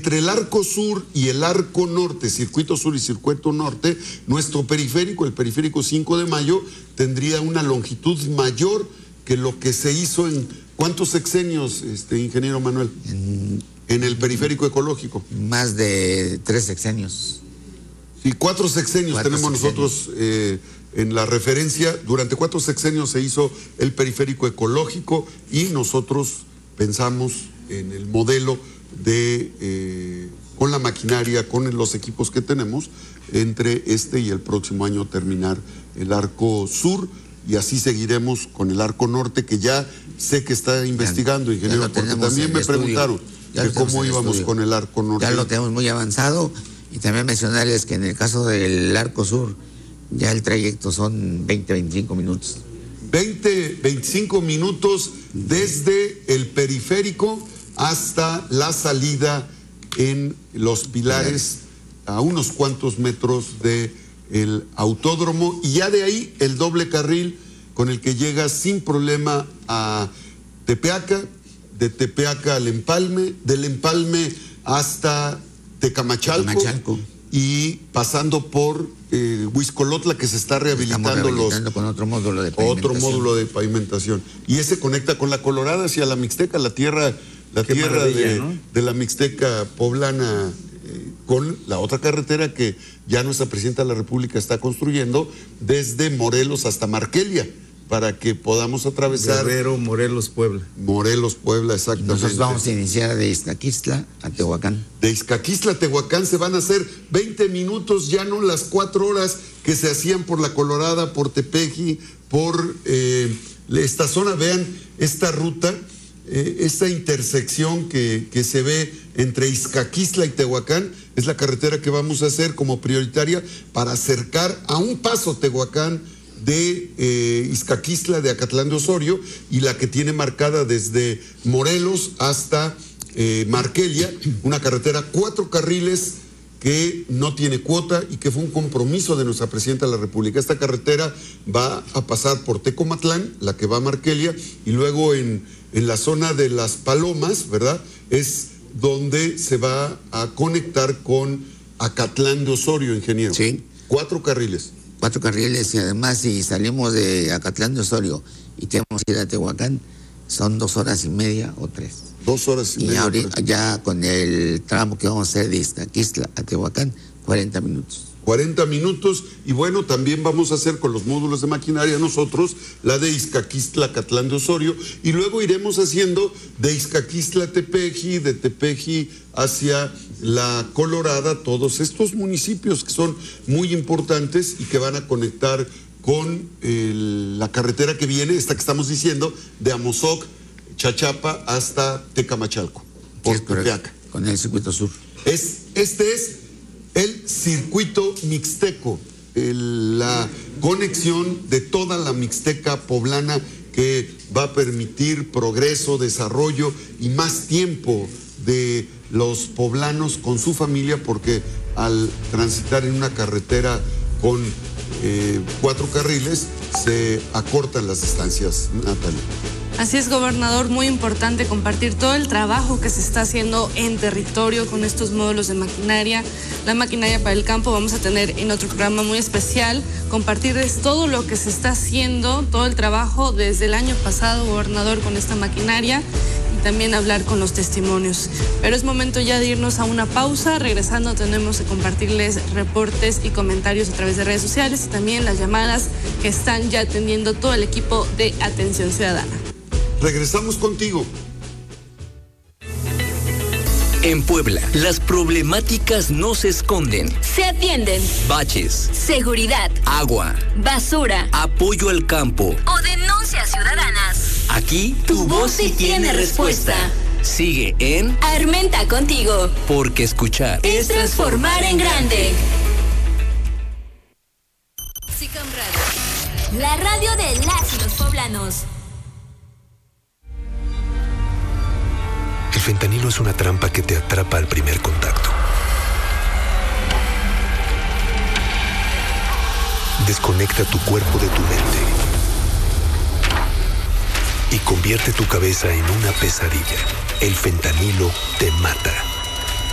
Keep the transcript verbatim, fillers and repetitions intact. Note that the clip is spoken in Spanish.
entre el arco sur y el arco norte, circuito sur y circuito norte, nuestro periférico, el periférico cinco de mayo, tendría una longitud mayor que lo que se hizo en ¿cuántos sexenios, este ingeniero Manuel? En, en el periférico ecológico. Más de tres sexenios. Sí, cuatro sexenios cuatro tenemos sexenios. nosotros eh, en la referencia. Durante cuatro sexenios se hizo el periférico ecológico y nosotros pensamos en el modelo de eh, con la maquinaria, con los equipos que tenemos, entre este y el próximo año terminar el arco sur, y así seguiremos con el arco norte, que ya sé que está investigando, ya, ingeniero, ya porque también me estudio. preguntaron de cómo íbamos estudio. con el arco norte. Ya lo tenemos muy avanzado, y también mencionarles que en el caso del arco sur, ya el trayecto son veinte, veinticinco minutos. veinte, veinticinco minutos desde el periférico hasta la salida en Los Pilares, a unos cuantos metros del autódromo, y ya de ahí el doble carril con el que llega sin problema a Tepeaca, de Tepeaca al Empalme, del Empalme hasta Tecamachalco, Tecamachalco. y pasando por eh, Huixcolotla, que se está rehabilitando, rehabilitando los, con otro módulo de pavimentación. Otro módulo de pavimentación. Y ese conecta con la Colorada hacia la Mixteca, la tierra... La Qué tierra de, ¿no? de la Mixteca poblana, eh, con la otra carretera que ya nuestra presidenta de la República está construyendo desde Morelos hasta Marquelia, para que podamos atravesar. Guerrero, Morelos, Puebla. Morelos, Puebla, exactamente. Nosotros vamos a iniciar de Iztaquistla a Tehuacán. De Iztaquistla a Tehuacán se van a hacer veinte minutos, ya no las cuatro horas que se hacían por la Colorada, por Tepeji, por eh, esta zona. Vean esta ruta. Eh, esta intersección que, que se ve entre Iztaquistla y Tehuacán es la carretera que vamos a hacer como prioritaria para acercar a un paso Tehuacán de eh, Iztaquistla, de Acatlán de Osorio, y la que tiene marcada desde Morelos hasta eh, Marquelia, una carretera cuatro carriles que no tiene cuota y que fue un compromiso de nuestra presidenta de la República. Esta carretera va a pasar por Tecomatlán, la que va a Marquelia, y luego en, en la zona de Las Palomas, ¿verdad?, es donde se va a conectar con Acatlán de Osorio, ingeniero. Sí. Cuatro carriles. Cuatro carriles, y además si salimos de Acatlán de Osorio y tenemos que ir a Tehuacán, son dos horas y media o tres. Dos horas y, y media. Ahorita, ya con el tramo que vamos a hacer de Iztaquistla a Tehuacán, cuarenta minutos. cuarenta minutos, y bueno, también vamos a hacer con los módulos de maquinaria nosotros la de Iztaquistla, Acatlán de Osorio, y luego iremos haciendo de Iztaquistla a Tepeji, de Tepeji hacia la Colorada, todos estos municipios que son muy importantes y que van a conectar con el, la carretera que viene, esta que estamos diciendo, de Amozoc, Chachapa hasta Tecamachalco, por Tepeaca. Con el circuito sur. Es, este es el circuito mixteco, el, la conexión de toda la Mixteca poblana, que va a permitir progreso, desarrollo y más tiempo de los poblanos con su familia, porque al transitar en una carretera con eh, cuatro carriles se acortan las distancias. Natalia. Así es, gobernador, muy importante compartir todo el trabajo que se está haciendo en territorio con estos módulos de maquinaria. La maquinaria para el campo vamos a tener en otro programa muy especial, compartirles todo lo que se está haciendo, todo el trabajo desde el año pasado, gobernador, con esta maquinaria, y también hablar con los testimonios. Pero es momento ya de irnos a una pausa. Regresando tenemos que compartirles reportes y comentarios a través de redes sociales y también las llamadas que están ya atendiendo todo el equipo de Atención Ciudadana. Regresamos contigo. En Puebla, las problemáticas no se esconden. Se atienden. Baches, seguridad, agua, basura, apoyo al campo o denuncias ciudadanas. Aquí, tu, tu voz sí tiene respuesta. Sigue en Armenta Contigo. Porque escuchar es transformar en grande. SICAM Radio, la radio de las y los poblanos. El fentanilo es una trampa que te atrapa al primer contacto. Desconecta tu cuerpo de tu mente y convierte tu cabeza en una pesadilla. El fentanilo te mata.